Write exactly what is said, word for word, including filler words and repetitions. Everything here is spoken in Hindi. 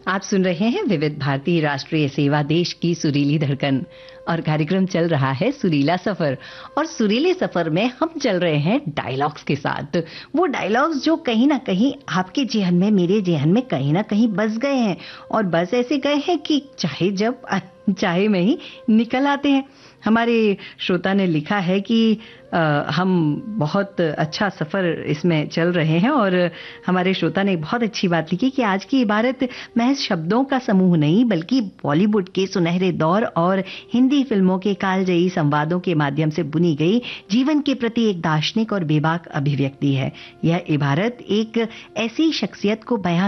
आप सुन रहे हैं विविध भारती राष्ट्रीय सेवा देश की सुरीली धड़कन और कार्यक्रम चल रहा है सुरीला सफर। और सुरीले सफर में हम चल रहे हैं डायलॉग्स के साथ। वो डायलॉग्स जो कहीं ना कहीं आपके जेहन में, मेरे जेहन में कहीं ना कहीं बस गए हैं और बस ऐसे गए हैं कि चाहे जब चाहे में ही निकल आते हैं। हमारे श्रोता ने लिखा है कि आ, हम बहुत अच्छा सफर इसमें चल रहे हैं और हमारे श्रोता ने बहुत अच्छी बात लिखी कि आज की इबारत महज शब्दों का समूह नहीं बल्कि बॉलीवुड के सुनहरे दौर और हिंदी फिल्मों के कालजयी संवादों के माध्यम से बुनी गई जीवन के प्रति एक दार्शनिक और बेबाक अभिव्यक्ति है। यह इबारत एक ऐसी शख्सियत को बयां